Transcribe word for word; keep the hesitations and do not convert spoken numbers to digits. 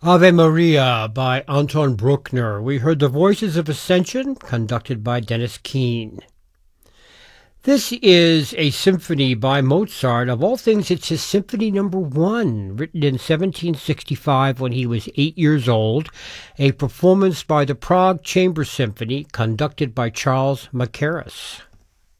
Ave Maria by Anton Bruckner. We heard The Voices of Ascension, conducted by Dennis Keane. This is a symphony by Mozart. Of all things, it's his symphony number one, written in seventeen sixty-five when he was eight years old, a performance by the Prague Chamber Symphony, conducted by Charles Mackerras.